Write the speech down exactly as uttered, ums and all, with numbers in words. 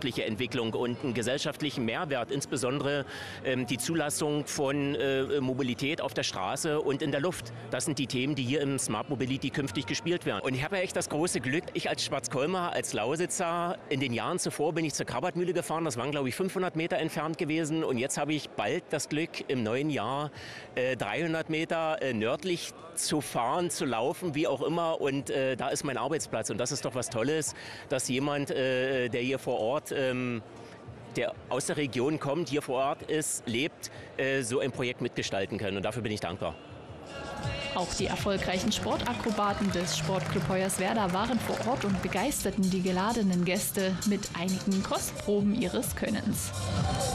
wirtschaftliche Entwicklung und einen gesellschaftlichen Mehrwert, insbesondere ähm, die Zulassung von äh, Mobilität auf der Straße und in der Luft. Das sind die Themen, die hier im Smart Mobility künftig gespielt werden. Und ich habe ja echt das große Glück, ich als Schwarzkolmer, als Lausitzer, in den Jahren zuvor bin ich zur Karbatmühle gefahren, das waren glaube ich fünfhundert Meter entfernt gewesen und jetzt habe ich bald das Glück, im neuen Jahr äh, dreihundert Meter äh, nördlich zu fahren, zu laufen, wie auch immer und äh, da ist mein Arbeitsplatz und das ist doch was Tolles, dass jemand, äh, der hier vor Ort, ähm, der aus der Region kommt, hier vor Ort ist, lebt, äh, so ein Projekt mitgestalten kann und dafür bin ich dankbar. Auch die erfolgreichen Sportakrobaten des Sportclub Hoyerswerda waren vor Ort und begeisterten die geladenen Gäste mit einigen Kostproben ihres Könnens.